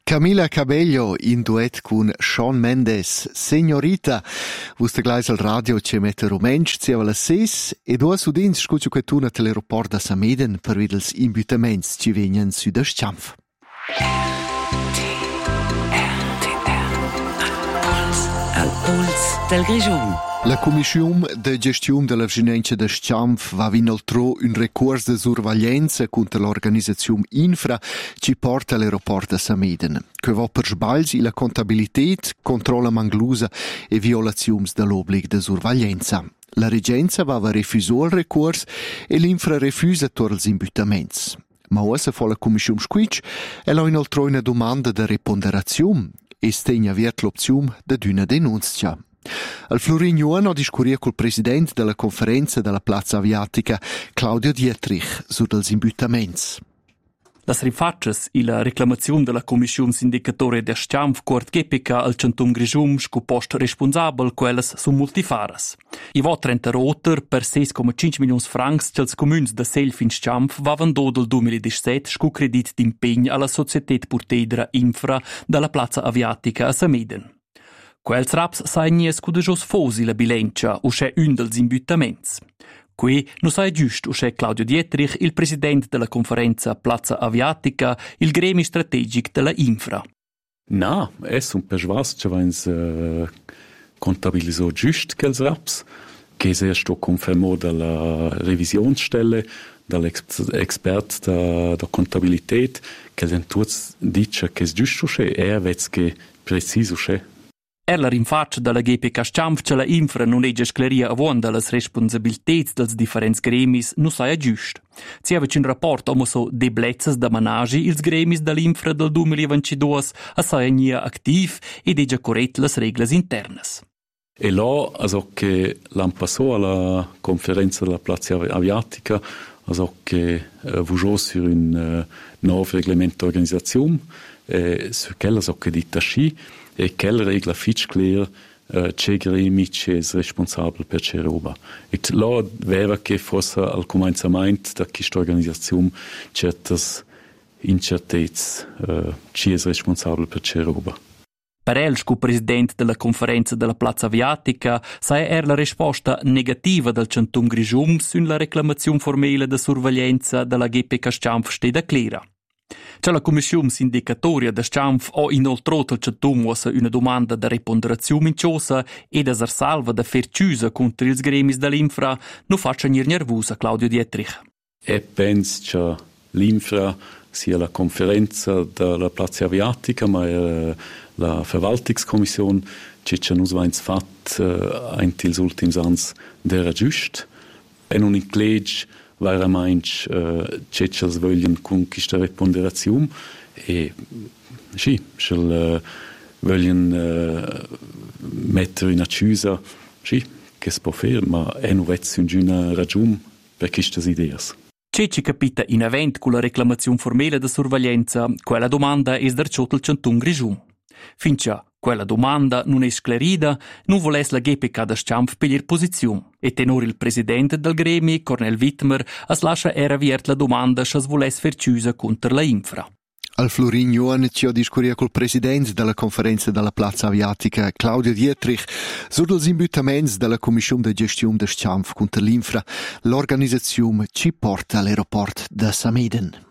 Camila Cabello in duet con Shawn Mendes. Signorita, vuste gleis al radio ce mette rumensch zieva las 6 e dua sudins scuccio che tuna l'aeroport da Sameden per videls imbutaments ci vegnan sü da Sciampf. Al puls del Grischun. La Commission de Gestiun de la Vicinenza de Sciampf va vinoltrò un recurs de surveglianza contro l'organizzazione Infra ci porta all'aeroport de Sameden, che va per sbaglio la contabilità, controlla manglusa e violazioni dell'obbligo de surveglianza. La regenza va refusò il recurs e l'Infra refusa torna els imbutaments. Ma ora fa la Commission squitch e la inoltrò una domanda de reponderazione e stegna viet l'opzione de una denunzia. Al Florignon ho discuria col presidente della conferenza della Plaza Aviatica, Claudio Dietrich, su dels imbutaments. Las rifaccias e la reclamazione della Commissione Sindicatoria de Sciampf Court GPK al Centum Grischun sco post responsabel quellas su multifaras. I vo 30 roter per 6,5 milions francs ch'els communs da Self in Sciampf va vendò del 2017 sco credit d'impegn alla Societet Purtedra Infra dalla Plaza Aviatica a Sameden. Quels raps sai nies cu de jos fosi la bilancia usce un dels imbutaments. Qui non sai giust usce Claudio Dietrich, il presidente della conferenza Plaza Aviatica, il gremi strategic della Infra. Na, es un perschwas che vains contabilisò giust quels raps, che se sto confermò dalla revisionsstelle, dall'expert da contabilität, che den tuts dice che es giust usce, vez che precis usce. La rinfaccia della GPK Sciampf che la Infra non è scleria avon delle responsabilità dels differents gremis non sai giust. Si aveva un rapporto come so deblezzas da managi ils gremis dell'Infra del 2022 a sai nia activ ed è già corrett las reglas internas. E là, also che l'anno passato alla conferenza della Plaza Aviatica, also che vujò sur un nuovo reglamento d'organizzazione, su quella also che dita sci, e quella regla fitch clear c'è gremi c'è responsabile per c'è roba. E là vera che forse al cominciamento da questa organizzazione certas incertezze c'è responsabile per c'è roba. Per el, sco presidente della conferenza della Plaza Aviatica, sai la risposta negativa del Centum Grischun sulla reclamazione formale de sorveglianza della GPK Sciampf steda clara. C'è la Commissione Sindicatoria de Sciampf ha inoltre al Centum una domanda de reponderazione minciosa e da salva da fer chiusa contro ils gremis dell'Infra non faccia nervosa Claudio Dietrich. E penso che l'Infra sia la conferenza della Plaza Aviatica, ma la Verwaltungskommission che ci hanno fatto in tils ultims ans d'era giust. E non in clegge veramente che ci vogliono conquistare reponderazione e sì, ci vogliono mettere in accusa, sì, che si può fare, ma è non vezzo una ragione per queste idee. C'è ci capita in avent con la reclamazione formale de sorveglianza, quella domanda è darciot il Centum Grischun. Finché quella domanda non è sclerida, non volesse la GPK da Sciampf per posizione. E tenor il presidente del gremi, Cornel Wittmer, as lascia era viert la domanda se volesse fer chiusa contro la Infra. Al Florignon ci ho discuria col presidente della conferenza della Plaza Aviatica, Claudio Dietrich, su dels imbutaments della Commissione de Gestiun de Sciampf contro l'Infra, l'organizzazione ci porta all'aeroport de Sameden.